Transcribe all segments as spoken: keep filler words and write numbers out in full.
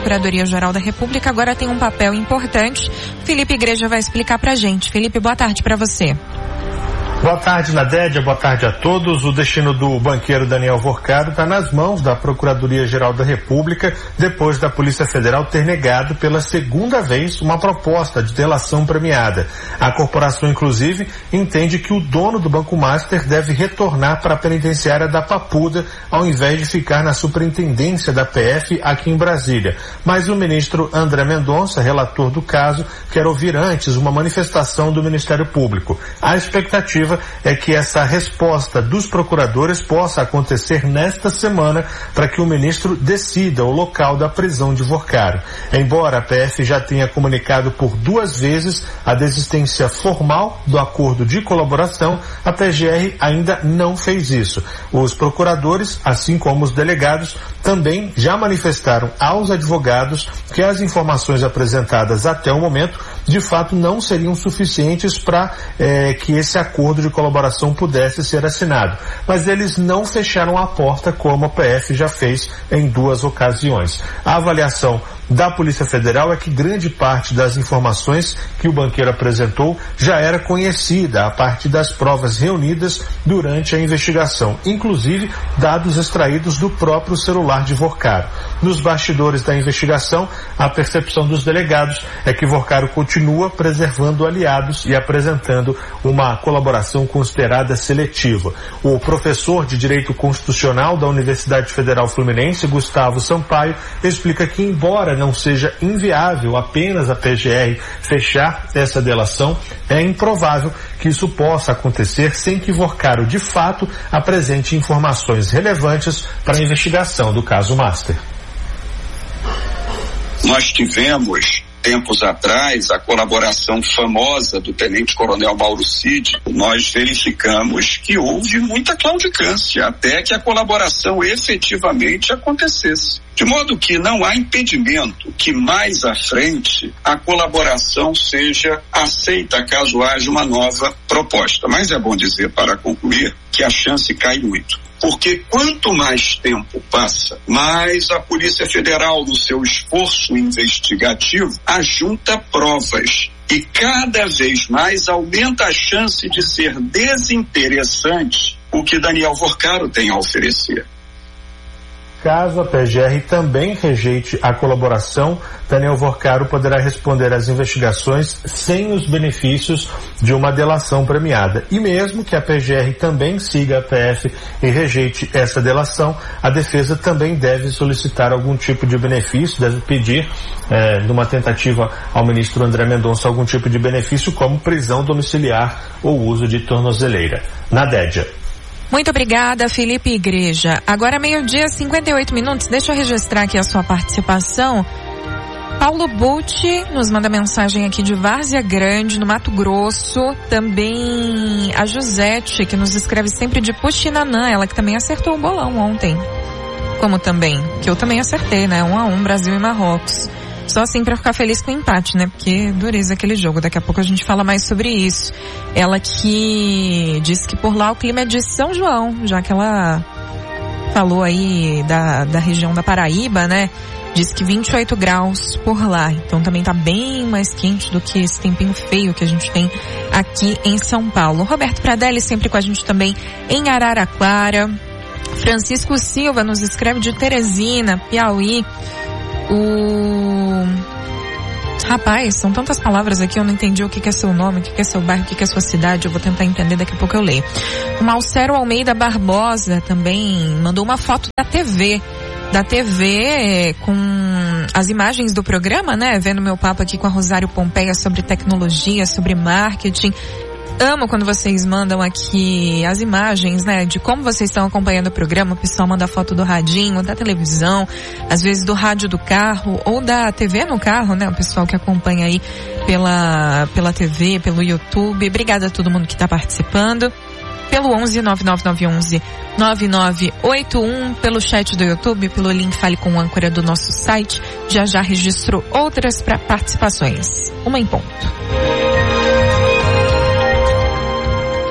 Procuradoria-Geral da República agora tem um papel importante. Felipe Igreja vai explicar pra gente. Felipe, boa tarde para você. Boa tarde, Nadédia, boa tarde a todos. O destino do banqueiro Daniel Vorcaro está nas mãos da Procuradoria-Geral da República, depois da Polícia Federal ter negado pela segunda vez uma proposta de delação premiada. A corporação, inclusive, entende que o dono do Banco Master deve retornar para a penitenciária da Papuda, ao invés de ficar na superintendência da P F aqui em Brasília. Mas o ministro André Mendonça, relator do caso, quer ouvir antes uma manifestação do Ministério Público. A expectativa é que essa resposta dos procuradores possa acontecer nesta semana para que o ministro decida o local da prisão de Vorcaro. Embora a P F já tenha comunicado por duas vezes a desistência formal do acordo de colaboração, a P G R ainda não fez isso. Os procuradores, assim como os delegados, também já manifestaram aos advogados que as informações apresentadas até o momento de fato não seriam suficientes para eh, que esse acordo de colaboração pudesse ser assinado. Mas eles não fecharam a porta como a P F já fez em duas ocasiões. A avaliação da Polícia Federal é que grande parte das informações que o banqueiro apresentou já era conhecida a partir das provas reunidas durante a investigação, inclusive dados extraídos do próprio celular de Vorcaro. Nos bastidores da investigação, a percepção dos delegados é que Vorcaro continua preservando aliados e apresentando uma colaboração considerada seletiva. O professor de Direito Constitucional da Universidade Federal Fluminense, Gustavo Sampaio, explica que, embora não seja inviável apenas a P G R fechar essa delação, é improvável que isso possa acontecer sem que Vorcaro, de fato, apresente informações relevantes para a investigação do caso Master. Nós tivemos tempos atrás, a colaboração famosa do tenente-coronel Mauro Cid. Nós verificamos que houve muita claudicância até que a colaboração efetivamente acontecesse. De modo que não há impedimento que mais à frente a colaboração seja aceita caso haja uma nova proposta. Mas é bom dizer, para concluir, que a chance cai muito. Porque quanto mais tempo passa, mais a Polícia Federal, no seu esforço investigativo, ajunta provas. E cada vez mais aumenta a chance de ser desinteressante o que Daniel Vorcaro tem a oferecer. Caso a P G R também rejeite a colaboração, Daniel Vorcaro poderá responder às investigações sem os benefícios de uma delação premiada. E mesmo que a P G R também siga a P F e rejeite essa delação, a defesa também deve solicitar algum tipo de benefício, deve pedir, é, numa tentativa ao ministro André Mendonça, algum tipo de benefício como prisão domiciliar ou uso de tornozeleira. Nadédia. Muito obrigada, Felipe Igreja. Agora meio-dia, cinquenta e oito minutos. Deixa eu registrar aqui a sua participação. Paulo Butti nos manda mensagem aqui de Várzea Grande, no Mato Grosso. Também a Josete, que nos escreve sempre de Puxinanã, ela que também acertou o bolão ontem. Como também, que eu também acertei, né? Um a um, Brasil e Marrocos. Só assim pra ficar feliz com o empate, né? Porque dureza aquele jogo. Daqui a pouco a gente fala mais sobre isso. Ela que disse que por lá o clima é de São João, já que ela falou aí da, da região da Paraíba, né? Diz que vinte e oito graus por lá. Então também tá bem mais quente do que esse tempinho feio que a gente tem aqui em São Paulo. Roberto Pradelli sempre com a gente também em Araraquara. Francisco Silva nos escreve de Teresina, Piauí. O... Rapaz, são tantas palavras aqui, eu não entendi o que, que é seu nome, o que, que é seu bairro, o que, que é sua cidade. Eu vou tentar entender, daqui a pouco eu leio. O Malcero Almeida Barbosa também mandou uma foto da T V. Da T V com as imagens do programa, né? Vendo meu papo aqui com a Rosário Pompeia sobre tecnologia, sobre marketing. Amo quando vocês mandam aqui as imagens, né, de como vocês estão acompanhando o programa. O pessoal manda foto do radinho, da televisão, às vezes do rádio do carro ou da T V no carro, né, o pessoal que acompanha aí pela, pela T V, pelo YouTube. Obrigada a todo mundo que está participando. Pelo onze nove nove nove onze nove nove oito um, pelo chat do YouTube, pelo link Fale com o âncora do nosso site. Já já registro outras pra participações. Uma em ponto.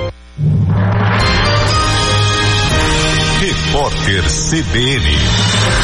Repórter C B N.